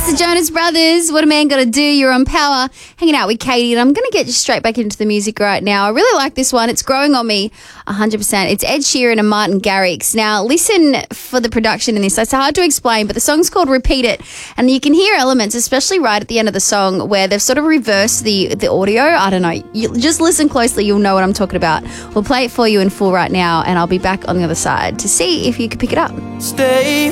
the Jonas Brothers. What a Man Gotta Do. You're on Power, hanging out with Katie, and I'm going to get you straight back into the music right now. I really like this one. It's growing on me 100%. It's Ed Sheeran and Martin Garrix. Now, listen for the production in this. It's hard to explain, but the song's called Repeat It, and you can hear elements, especially right at the end of the song, where they've sort of reversed the audio. I don't know. You just listen closely. You'll know what I'm talking about. We'll play it for you in full right now, and I'll be back on the other side to see if you can pick it up. Stay